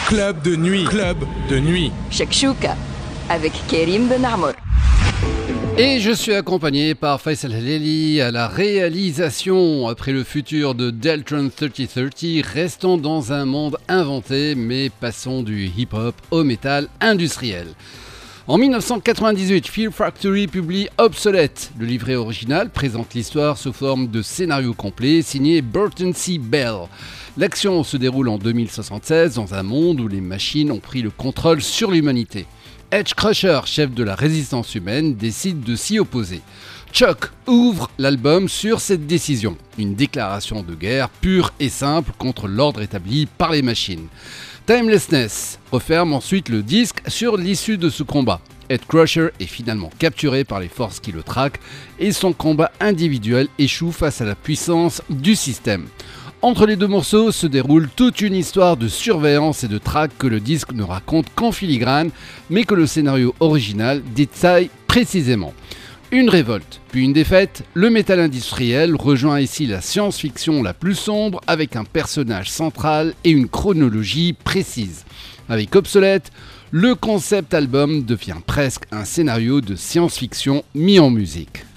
Club de nuit. Club de nuit. Shakshuka avec Karim Benamour. Et je suis accompagné par Faisal Haleli à la réalisation. Après le futur de Deltron 3030, restons dans un monde inventé, mais passons du hip-hop au métal industriel. En 1998, Fear Factory publie Obsolete. Le livret original présente l'histoire sous forme de scénario complet signé Burton C. Bell. L'action se déroule en 2076 dans un monde où les machines ont pris le contrôle sur l'humanité. Edge Crusher, chef de la résistance humaine, décide de s'y opposer. Chuck ouvre l'album sur cette décision, une déclaration de guerre pure et simple contre l'ordre établi par les machines. Timelessness referme ensuite le disque sur l'issue de ce combat. Edge Crusher est finalement capturé par les forces qui le traquent et son combat individuel échoue face à la puissance du système. Entre les deux morceaux se déroule toute une histoire de surveillance et de traque que le disque ne raconte qu'en filigrane, mais que le scénario original détaille précisément. Une révolte, puis une défaite, le métal industriel rejoint ici la science-fiction la plus sombre avec un personnage central et une chronologie précise. Avec Obsolete, le concept album devient presque un scénario de science-fiction mis en musique.